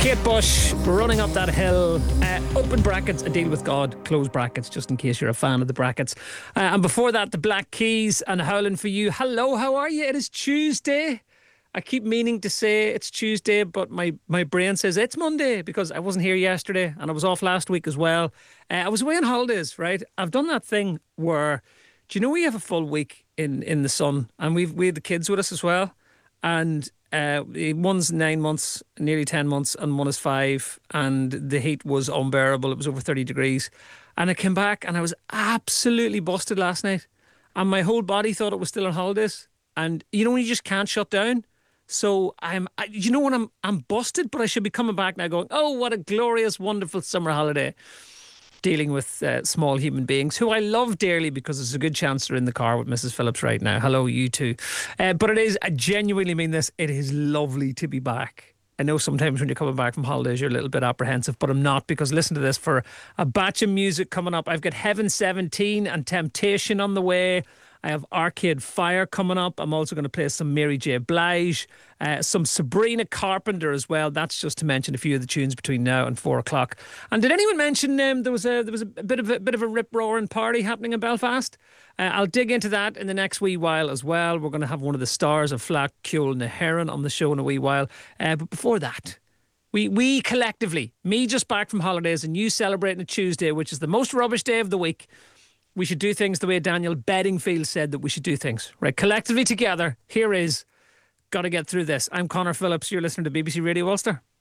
Kate Bush, Running Up That Hill. Open brackets, A Deal With God. Close brackets, just in case you're a fan of the brackets. And before that, the Black Keys and Howling For You. Hello, how are you? It is Tuesday. I keep meaning to say it's Tuesday, but my brain says it's Monday because I wasn't here yesterday and I was off last week as well. I was away on holidays, right? I've done that thing where, do you know we have a full week in the sun, and we had the kids with us as well, and one's 9 months, nearly 10 months, and one is 5, and the heat was unbearable. It was over 30 degrees, and I came back and I was absolutely busted last night, and my whole body thought it was still on holidays. And you know when you just can't shut down. So when I'm busted, but I should be coming back now going, oh, what a glorious, wonderful summer holiday, dealing with small human beings who I love dearly, because there's a good chance they're in the car with Mrs. Phillips right now. Hello, you too. But I genuinely mean this. It is lovely to be back. I know sometimes when you're coming back from holidays, you're a little bit apprehensive, but I'm not, because listen to this. For a batch of music coming up, I've got Heaven 17 and Temptation on the way. I have Arcade Fire coming up. I'm also going to play some Mary J. Blige, some Sabrina Carpenter as well. That's just to mention a few of the tunes between now and 4 o'clock. And did anyone mention there was a bit of a rip-roaring party happening in Belfast? I'll dig into that in the next wee while as well. We're going to have one of the stars of Fleadh Ciúil na hÉireann on the show in a wee while. But before that, we collectively, me just back from holidays and you celebrating a Tuesday, which is the most rubbish day of the week, we should do things the way Daniel Bedingfield said that we should do things. Right, collectively together, here is Gotta Get Through This. I'm Conor Phillips. You're listening to BBC Radio Ulster.